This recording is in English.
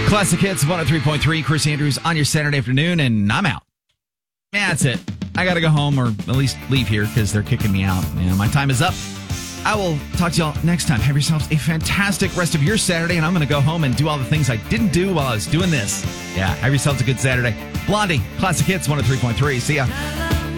Classic Hits 103.3. Chris Andrews on your Saturday afternoon, and I'm out. Yeah, that's it. I got to go home, or at least leave here because they're kicking me out. My time is up. I will talk to y'all next time. Have yourselves a fantastic rest of your Saturday, and I'm going to go home and do all the things I didn't do while I was doing this. Yeah, have yourselves a good Saturday. Blondie, Classic Hits 103.3. See ya.